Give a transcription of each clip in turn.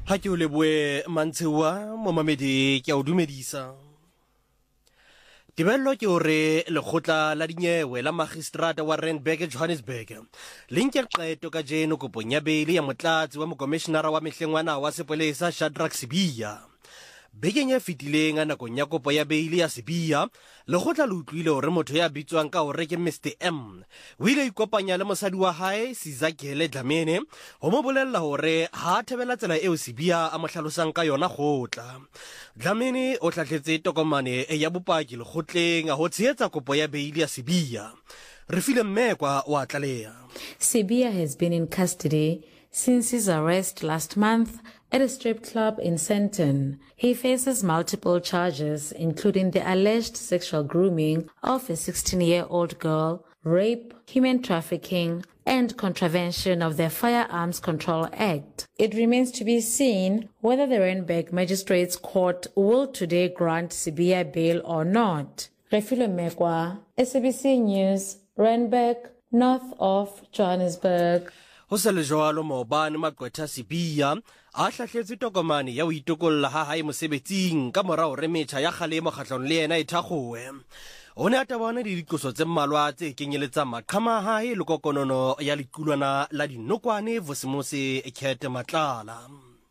Ha ke o leboe Mantshewa momamedi ke a o dumedisa. Tebello ke hore lekgotla la dinyewe la magistrata wa Randburg Johannesburg le nke qeto ka jeno kopong ya beili ya motlatsi wa mokomishenara wa mehlengwana wa sepolesa Shadrack Sibiya. Bekeng e fetileng a nakong ya kopo ya beili ya Sibiya, lekgotla le utlwile hore motho ya bitswang ka hore ke Mr M o ile ikopanya le mosadi wa hae Sizakele Dlamini ho mo bolella hore ha thebela tsela eo Sibiya a mo hlalosang ka yona kgotla. Dlamini o tlatletse tokomane ya bopaki lekgotleng a ho tshehetsa kopo ya beili ya Sibiya. Re file Mmekwa wa tlaleha. Sibiya has been in custody since his arrest last month at a strip club in Sandton. He faces multiple charges, including the alleged sexual grooming of a 16-year-old girl, rape, human trafficking, and contravention of the Firearms Control Act. It remains to be seen whether the Randburg Magistrates Court will today grant Sibiya bail or not. Refilo Mmekwa, SABC News, Randburg, north of Johannesburg. Ho se le jwalo maobane maqwetha Sibiya a hlahletse tokomane ya ho itokolla ha hae mosebetsing ka morao re metjha ya kgalemo kgahlano le yena e thakgowe. O ne a tabane le diqoso tse mmalwa tse kenyeletsang maqhama a hae le kokonono ya lequlwana la dinokwane Vusimusi Khethe Matlala.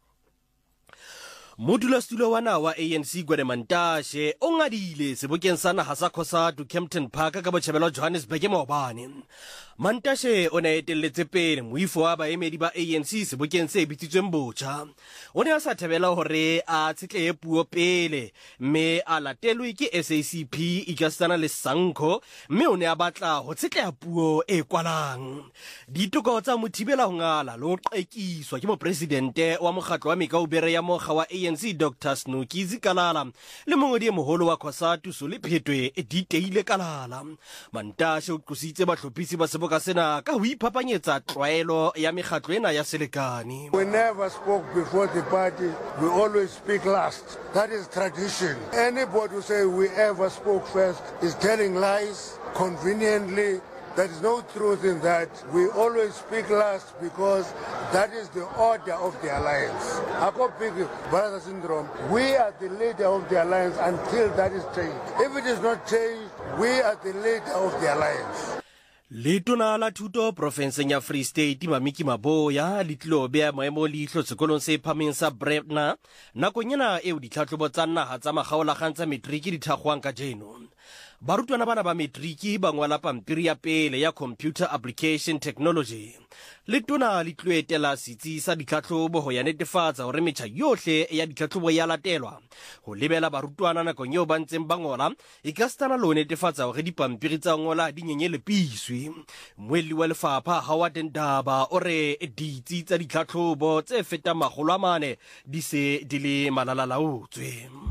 Modulasetulo wa naha wa ANC Gwede Mantashe o ngadile sebokeng sa naha sa Khosatu Kempton Park ka botjhabela Johannesburg maobane. Mantashe o ne a etelletse pele moifo wa baemedi ba ANC sebokeng se bitsitsweng botjha. O ne a sa thabela hore a tshetlehe puo pele mme a latelwe ke SACP Ijasana le Sanko mme o ne a batla ho tshetleha puo e kwalang. Ditoko tsa mothibela ho ngala le ho qekiswa ke mopresidente wa mokgatlo wa mekaubere ya mokga wa ANC Dr Snoekizi Kalala le mongodi e moholo wa Khosatu Suli Phetwe di teile kalala. Mantashe o qositse bahlophisi ba seboka sena ka ho iphapanyetsa tlwaelo ya mekgatlo ena ya selekane. We never spoke before the party, we always speak last. That is tradition. Anybody who say we ever spoke first is telling lies conveniently. There is no truth in that. We always speak last because that is the order of the alliance. Akopiki brother syndrome. We are the leader of the alliance until that is changed. If it is not changed, we are the leader of the alliance. Letona la thuto profenseng ya Free State Mamiki Maboya le tlilo bea maemo leihlo sekolong se phameng sa Brebna nakong ena eo ditlhatlhobo tsa naha tsa magaolakgang tsa matriki di thakgwang ka jeno. Barutwana bana ba matriki ba ngwala pampiri ya pele ya Computer Application Technology. Letona le tlo etela setsi sa ditlhatlhobo ho ya netefatsa hore metjha yohle ya ditlhatlhobo ya latelwa. Ho lebela barutwana nakong eo ba ntseng ba ngola e ka stana le ho netefatsa hore dipampiri tsa ngola di nyenyelepiswe. Moelli wa lefapha Howard Ndaba o re ditsi tsa ditlhatlhobo tse fetang 400 di se di le malalalaotswe.